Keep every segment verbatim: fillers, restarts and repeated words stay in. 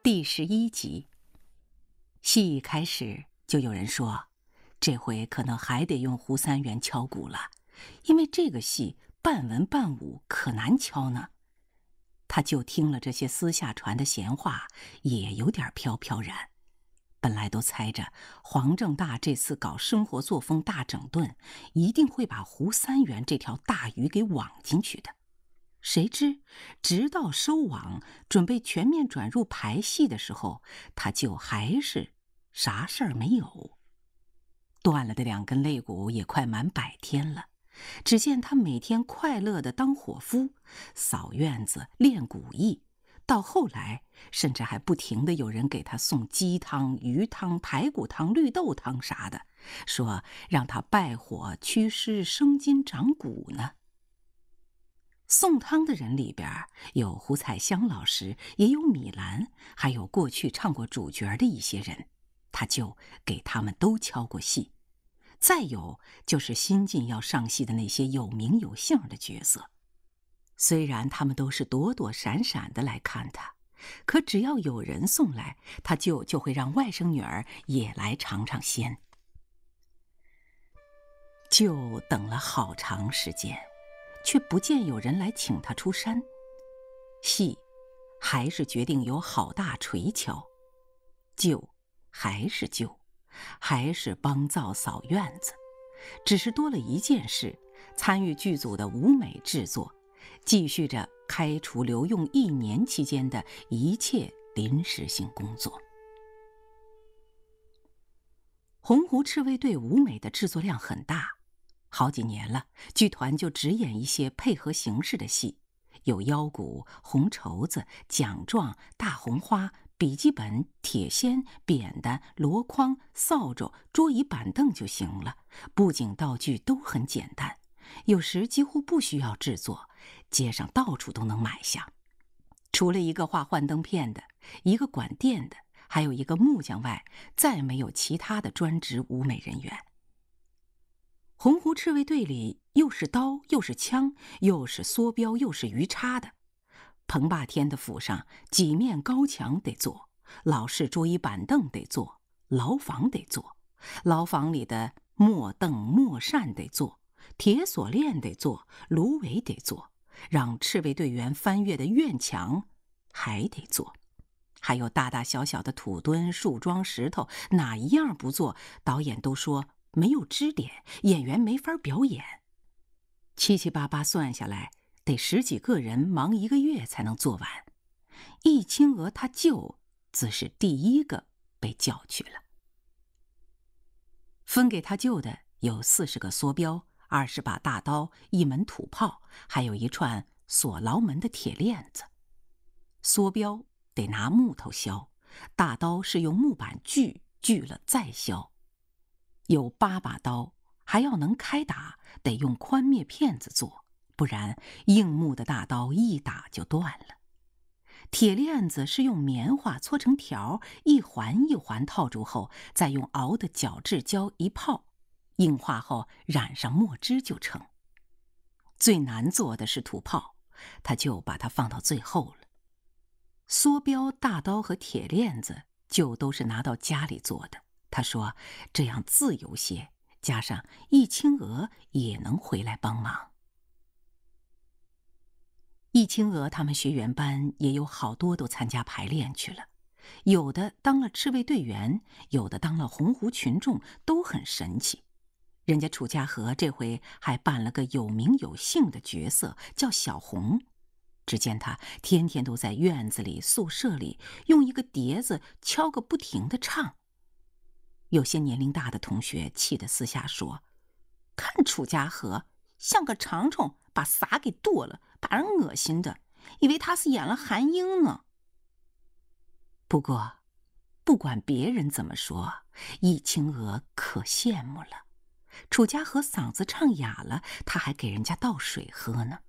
第十一集。戏一开始就有人说，这回可能还得用胡三元敲鼓了，因为这个戏半文半武，可难敲呢。他就听了这些私下传的闲话，也有点飘飘然。本来都猜着黄正大这次搞生活作风大整顿，一定会把胡三元这条大鱼给网进去的。谁知直到收网准备全面转入排戏的时候，他就还是啥事儿没有。断了的两根肋骨也快满百天了，只见他每天快乐地当伙夫，扫院子练武艺，到后来甚至还不停地有人给他送鸡汤、鱼汤、排骨汤、绿豆汤啥的，说让他败火祛湿生筋长骨呢。送汤的人里边有胡彩香老师，也有米兰，还有过去唱过主角的一些人，他就给他们都敲过戏。再有就是新晋要上戏的那些有名有姓的角色，虽然他们都是躲躲闪闪的来看他，可只要有人送来，他就就会让外甥女儿也来尝尝鲜。就等了好长时间，却不见有人来请他出山。戏还是决定由郝大锤敲，舅还是舅，还是帮灶扫院子，只是多了一件事，参与剧组的舞美制作，继续着开除留用一年期间的一切临时性工作。洪湖赤卫队舞美的制作量很大，好几年了，剧团就只演一些配合形式的戏，有腰鼓、红绸子、奖状、大红花、笔记本、铁锨、扁担、箩筐、扫帚、桌椅板凳就行了，布景道具都很简单，有时几乎不需要制作，街上到处都能买下。除了一个画幻灯片的，一个管电的，还有一个木匠外，再没有其他的专职舞美人员。洪湖赤卫队里又是刀又是枪，又是梭镖又是鱼叉的。彭霸天的府上几面高墙得做，老式桌椅板凳得做，牢房得做，牢房里的木凳木扇得做，铁锁链得做，芦苇得做，让赤卫队员翻越的院墙还得做，还有大大小小的土墩、树桩、石头，哪一样不做，导演都说没有支点，演员没法表演。七七八八算下来，得十几个人忙一个月才能做完。易清娥他舅自是第一个被叫去了。分给他舅的有四十个梭镖，二十把大刀，一门土炮，还有一串锁牢门的铁链子。梭镖得拿木头削，大刀是用木板锯，锯了再削。有八把刀，还要能开打，得用宽篾片子做，不然硬木的大刀一打就断了。铁链子是用棉花搓成条，一环一环套住后，再用熬的角质胶一泡，硬化后染上墨汁就成。最难做的是土炮，他就把它放到最后了。梭镖、大刀和铁链子就都是拿到家里做的，他说这样自由些，加上易清娥也能回来帮忙。易清娥他们学员班也有好多都参加排练去了，有的当了赤卫队员，有的当了洪湖群众，都很神气。人家楚家河这回还扮了个有名有姓的角色，叫小红。只见他天天都在院子里、宿舍里用一个碟子敲个不停的唱。有些年龄大的同学气得私下说，看楚家河像个长虫，把撒给剁了，把人恶心的，以为他是演了韩英呢。不过不管别人怎么说，易清娥可羡慕了。楚家河嗓子唱哑了，他还给人家倒水喝呢。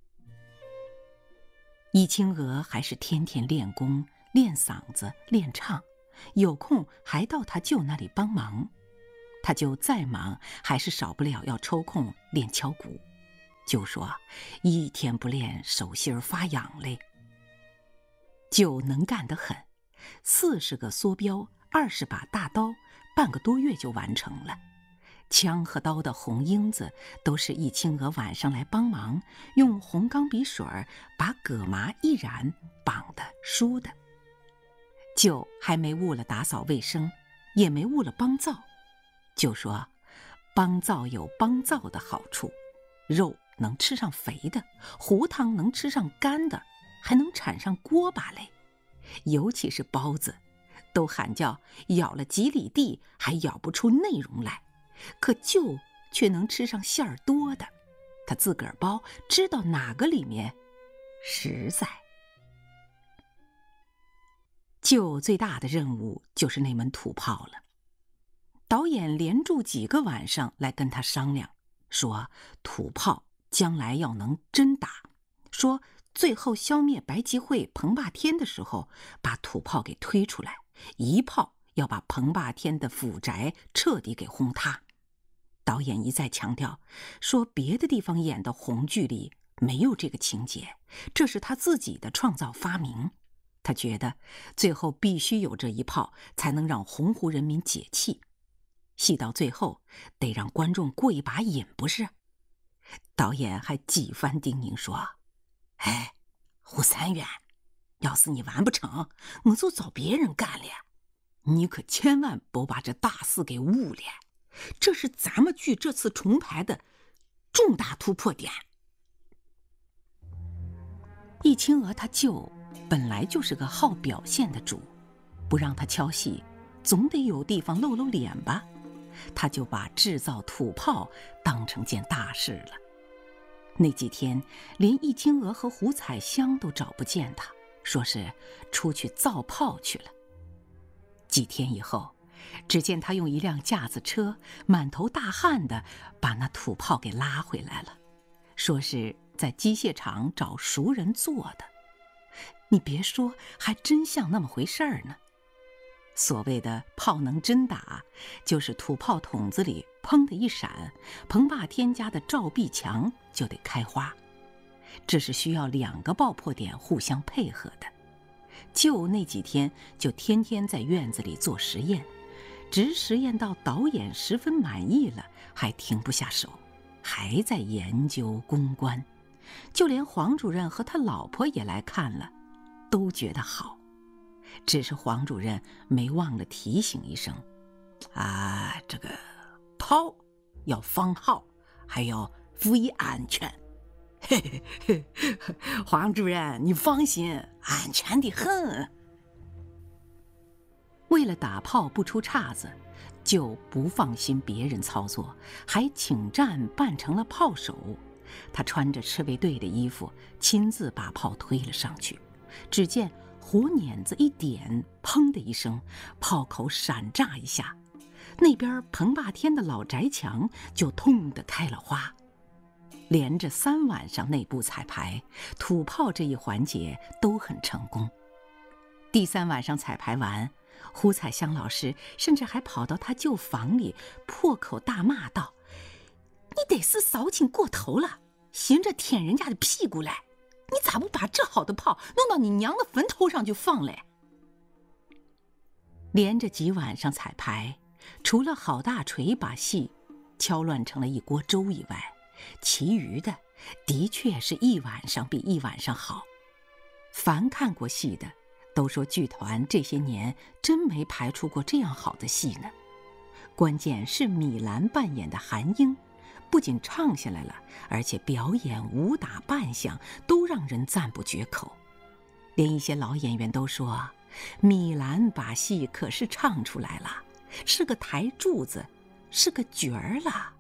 易清娥还是天天练功、练嗓子、练唱，有空还到他舅那里帮忙。他舅再忙，还是少不了要抽空练敲鼓。舅说一天不练，手心儿发痒嘞。舅能干得很， 四十个梭镖，二十把大刀，半个多月就完成了。枪和刀的红缨子都是易清娥晚上来帮忙，用红钢笔水把葛麻一染，绑的梳的。就还没误了打扫卫生，也没误了帮灶。就说帮灶有帮灶的好处，肉能吃上肥的，糊汤能吃上干的，还能铲上锅巴嘞。尤其是包子，都喊叫舀了几里地还舀不出内容来，可就却能吃上馅儿多的。他自个儿包，知道哪个里面实在。就最大的任务就是那门土炮了。导演连住几个晚上来跟他商量，说土炮将来要能真打，说最后消灭白吉会、彭霸天的时候，把土炮给推出来，一炮要把彭霸天的府宅彻底给轰塌。导演一再强调，说别的地方演的红剧里没有这个情节，这是他自己的创造发明。他觉得最后必须有这一炮，才能让洪湖人民解气。戏到最后得让观众过一把瘾，不是？导演还几番叮咛说，哎，胡三元，要是你完不成，我就找别人干了，你可千万别把这大事给误了，这是咱们剧这次重排的重大突破点。易清娥他舅本来就是个好表现的主，不让他敲戏，总得有地方露露脸吧。他就把制造土炮当成件大事了。那几天连易清娥和胡彩香都找不见他，说是出去造炮去了。几天以后，只见他用一辆架子车满头大汗的把那土炮给拉回来了，说是在机械厂找熟人做的。你别说，还真像那么回事儿呢。所谓的炮能真打，就是土炮筒子里砰的一闪，彭霸天家的照壁墙就得开花。这是需要两个爆破点互相配合的。就那几天就天天在院子里做实验，直实验到导演十分满意了，还停不下手，还在研究攻关。就连黄主任和他老婆也来看了，都觉得好。只是黄主任没忘了提醒一声，啊，这个炮要放好，还要注意安全。嘿嘿嘿，黄主任你放心，安全的很。为了打炮不出岔子，就不放心别人操作，还请战扮成了炮手。他穿着赤卫队的衣服，亲自把炮推了上去。只见火捻子一点，砰的一声，炮口闪炸一下，那边彭霸天的老宅墙就痛得开了花。连着三晚上内部彩排，土炮这一环节都很成功。第三晚上彩排完，胡彩香老师甚至还跑到他旧房里破口大骂道，你得是扫兴过头了，寻着舔人家的屁股来，你咋不把这好的炮弄到你娘的坟头上就放嘞？连着几晚上彩排，除了郝大锤把戏敲乱成了一锅粥以外，其余的的确是一晚上比一晚上好。凡看过戏的都说剧团这些年真没排出过这样好的戏呢。关键是米兰扮演的韩英不仅唱下来了，而且表演、武打、扮相都让人赞不绝口。连一些老演员都说，米兰把戏可是唱出来了，是个台柱子，是个角儿了。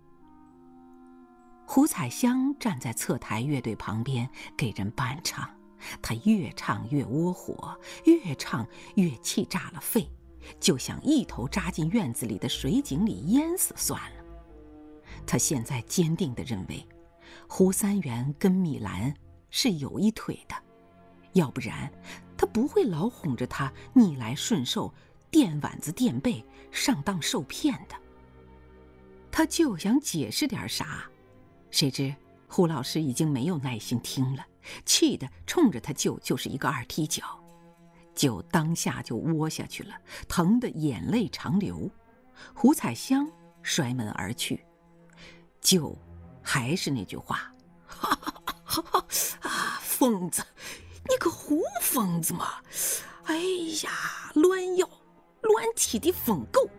胡彩香站在侧台乐队旁边给人伴唱，她越唱越窝火，越唱越气炸了肺，就想一头扎进院子里的水井里淹死算了。他现在坚定地认为，胡三元跟米兰是有一腿的，要不然他不会老哄着他逆来顺受、垫碗子垫背、上当受骗的。他就想解释点啥，谁知胡老师已经没有耐心听了，气得冲着他舅就是一个二踢脚。 就当下就窝下去了，疼得眼泪长流。胡彩香摔门而去。就还是那句话，哈哈哈哈啊，疯子，你个胡疯子嘛！哎呀，乱要乱踢的疯狗！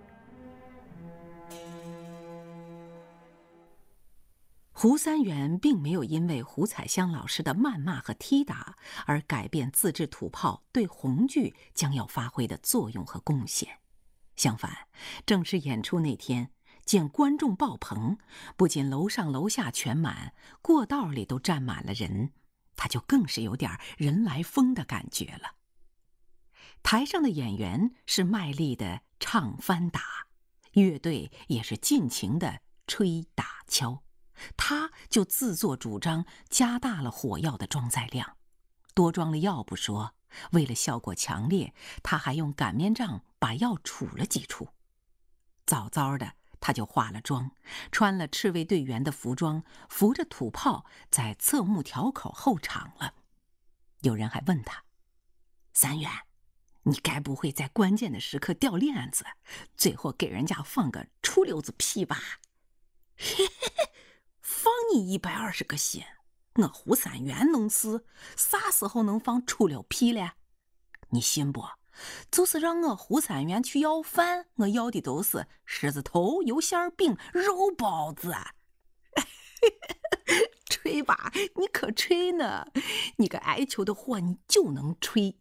胡三元并没有因为胡彩香老师的谩骂和踢打而改变自制土炮对红剧将要发挥的作用和贡献。相反，正式演出那天，见观众爆棚，不仅楼上楼下全满，过道里都站满了人，他就更是有点人来疯的感觉了。台上的演员是卖力的唱翻打，乐队也是尽情的吹打敲，他就自作主张加大了火药的装载量，多装了药不说，为了效果强烈，他还用擀面杖把药杵了几处。早早的他就化了妆，穿了赤卫队员的服装，扶着土炮在侧幕条口候场了。有人还问他，三元，你该不会在关键的时刻掉链子，最后给人家放个出溜子屁吧？嘿嘿嘿，放你一百二十个心，我胡三元能死，啥时候能放出溜屁了？你信不？就是让我胡三元去要饭，我要的都是狮子头、油馅饼、肉包子。吹吧，你可吹呢！你个挨球的货，你就能吹。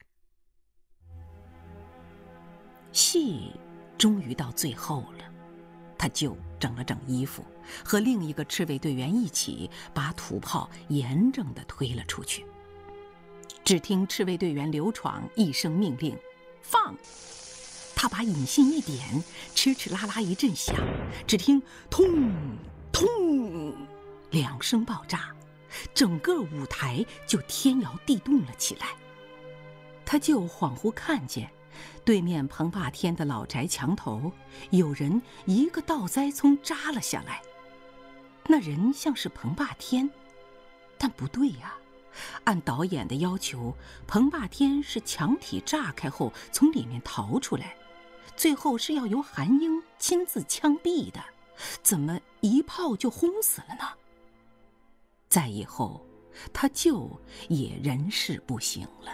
戏终于到最后了，他就整了整衣服，和另一个赤卫队员一起把土炮严正地推了出去。只听赤卫队员刘闯一声命令，放！他把引信一点，哧哧啦啦一阵响，只听通通两声爆炸，整个舞台就天摇地动了起来。他就恍惚看见对面彭霸天的老宅墙头有人一个倒栽葱扎了下来，那人像是彭霸天，但不对呀、啊。按导演的要求，彭霸天是墙体炸开后从里面逃出来，最后是要由韩英亲自枪毙的，怎么一炮就轰死了呢？再以后，他舅也人事不省了。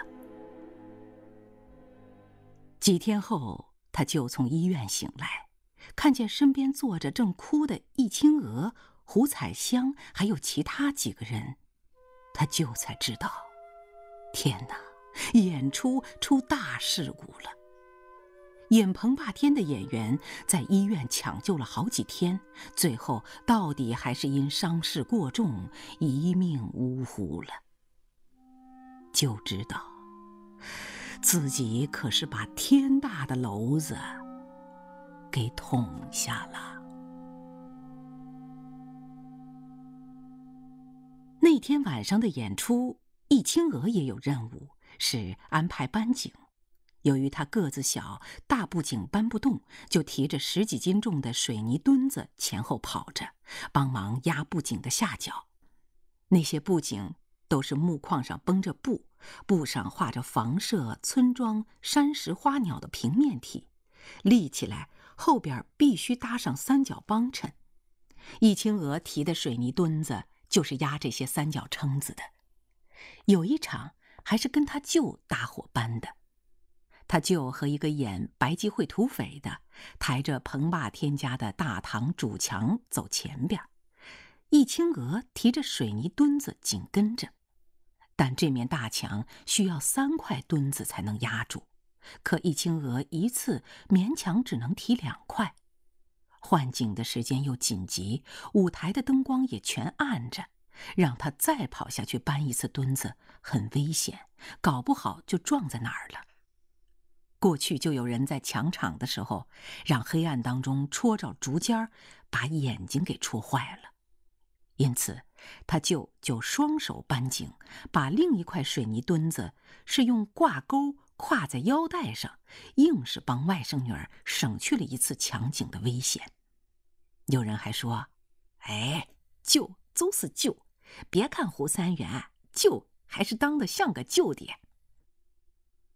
几天后，他舅从医院醒来，看见身边坐着正哭的易清娥、胡彩香，还有其他几个人。他舅才知道，天哪，演出出大事故了。演彭霸天的演员在医院抢救了好几天，最后到底还是因伤势过重，一命呜呼了。就知道自己可是把天大的篓子给捅下了。那天晚上的演出，易清娥也有任务，是安排搬景。由于他个子小，大布景搬不动，就提着十几斤重的水泥墩子前后跑着，帮忙压布景的下脚。那些布景都是木框上绷着布，布上画着房舍、村庄、山石、花鸟的平面体，立起来后边必须搭上三角帮衬。易清娥提的水泥墩子就是压这些三角撑子的。有一场还是跟他舅搭伙搬的。他舅和一个演白鸡会土匪的，抬着彭霸天家的大堂主墙走前边，易清娥提着水泥墩子紧跟着。但这面大墙需要三块墩子才能压住，可易清娥一次勉强只能提两块。换景的时间又紧急，舞台的灯光也全暗着，让他再跑下去搬一次墩子很危险，搞不好就撞在哪儿了。过去就有人在抢场的时候，让黑暗当中戳着竹尖，把眼睛给戳坏了。因此他舅就双手搬景，把另一块水泥墩子是用挂钩挎在腰带上，硬是帮外甥女儿省去了一次抢景的危险。有人还说，哎，舅就是舅，别看胡三元，舅还是当得像个舅的。可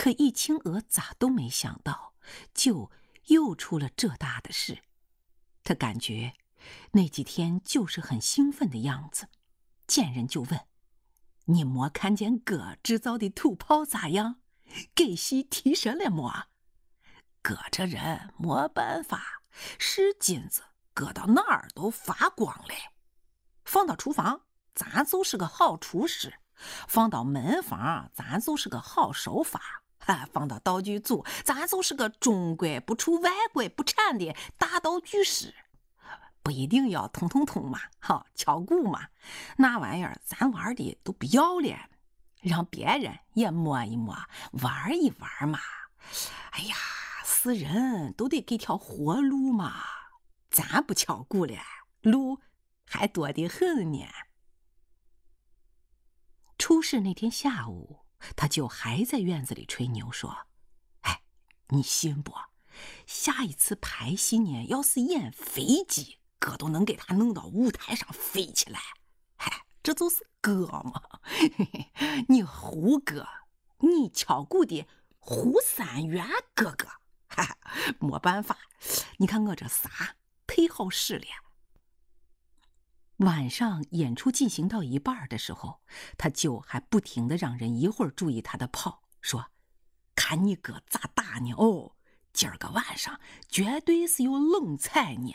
可易清娥咋都没想到，舅又出了这大的事。他感觉那几天就是很兴奋的样子，见人就问：“你没看见哥制造的土炮咋样？给戏提神了么？”哥这人没办法，是金子搁到哪儿都发光嘞。放到厨房，咱就是个好厨师；放到门房，咱就是个好手法；放到道具组，咱就是个中国不出外国不产的大道具师。不一定要通通通嘛，哈，敲鼓嘛，那玩意儿咱玩的都不要脸，让别人也摸一摸，玩一玩嘛。哎呀，死人都得给条活路嘛，咱不敲鼓了，路还多得很呢。出事那天下午，他就还在院子里吹牛说：“哎，你信不？下一次排戏呢，要是演飞机，哥都能给他弄到舞台上飞起来。嗨，这就是哥嘛！你胡哥，你敲鼓的胡三元哥哥，哈哈，没办法，你看我这仨忒好使了。”晚上演出进行到一半的时候，他舅还不停地让人一会儿注意他的炮，说：“看你哥咋打呢？哦，今儿个晚上绝对是有冷彩呢。”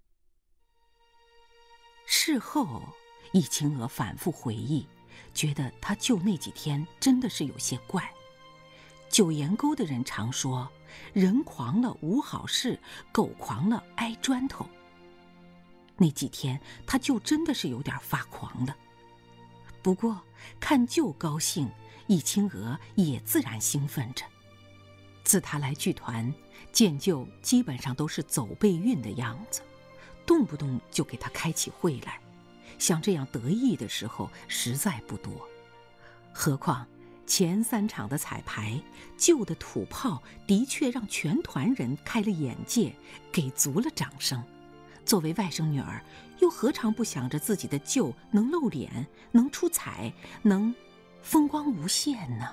事后，易清娥反复回忆，觉得他舅那几天真的是有些怪。九岩沟的人常说：“人狂了无好事，狗狂了挨砖头。”那几天他就真的是有点发狂了。不过看舅高兴，易清娥也自然兴奋着。自他来剧团，见舅基本上都是走背运的样子，动不动就给他开起会来，像这样得意的时候实在不多。何况前三场的彩排，舅的土炮的确让全团人开了眼界，给足了掌声。作为外甥女儿，又何尝不想着自己的舅能露脸，能出彩，能风光无限呢？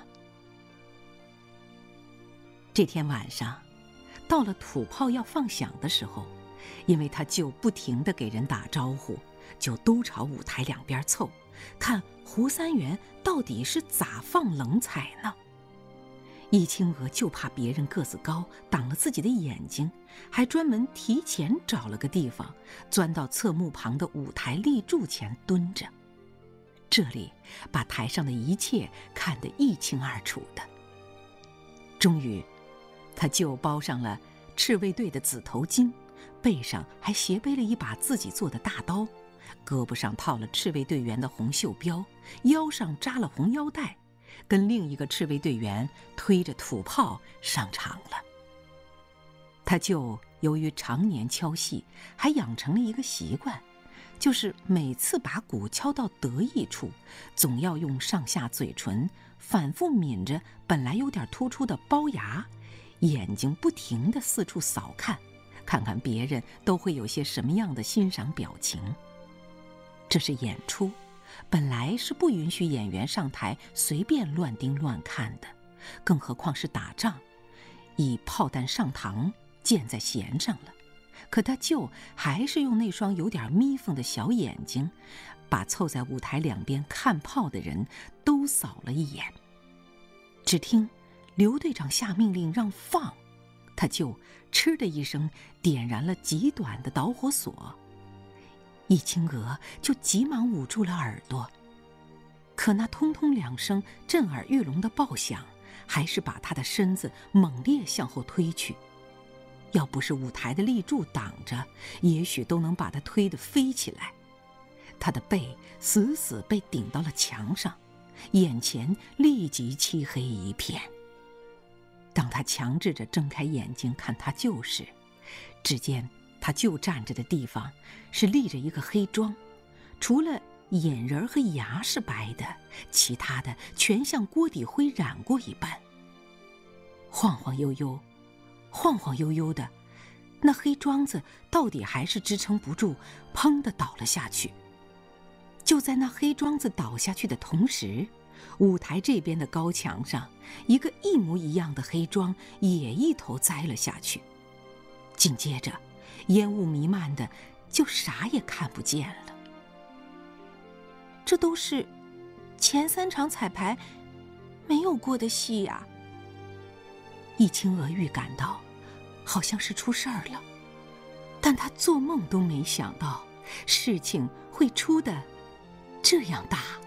这天晚上，到了土炮要放响的时候，因为他舅不停地给人打招呼，就都朝舞台两边凑，看胡三元到底是咋放冷彩呢？易清娥就怕别人个子高挡了自己的眼睛，还专门提前找了个地方，钻到侧幕旁的舞台立柱前蹲着。这里把台上的一切看得一清二楚的。终于，他就包上了赤卫队的紫头巾，背上还斜背了一把自己做的大刀，胳膊上套了赤卫队员的红袖标，腰上扎了红腰带，跟另一个赤卫队员推着土炮上场了。他就由于常年敲戏，还养成了一个习惯，就是每次把鼓敲到得意处，总要用上下嘴唇反复抿着本来有点突出的龅牙，眼睛不停地四处扫看，看看别人都会有些什么样的欣赏表情。这是演出，本来是不允许演员上台随便乱盯乱看的，更何况是打仗，以炮弹上膛，箭在弦上了。可他舅还是用那双有点眯缝的小眼睛，把凑在舞台两边看炮的人都扫了一眼。只听刘队长下命令让放，他就嗤的一声点燃了极短的导火索。易清娥就急忙捂住了耳朵，可那通通两声震耳欲聋的爆响，还是把他的身子猛烈向后推去。要不是舞台的立柱挡着，也许都能把他推得飞起来。他的背死死被顶到了墙上，眼前立即漆黑一片。当他强制着睁开眼睛看他舅时，只见他舅站着的地方是立着一个黑桩，除了眼仁和牙是白的，其他的全像锅底灰染过一般。晃晃悠悠，晃晃悠悠的，那黑桩子到底还是支撑不住，砰地倒了下去。就在那黑桩子倒下去的同时， 舞台这边的高墙上，一个一模一样的黑桩也一头栽了下去。紧接着，烟雾弥漫的，就啥也看不见了。这都是前三场彩排没有过的戏呀。易清娥预感到，好像是出事儿了，但她做梦都没想到，事情会出得这样大。